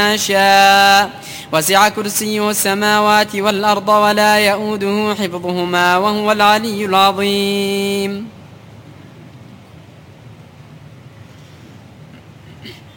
شاء وسع كرسيه السماوات والأرض ولا يؤوده حفظهما وهو العلي العظيم.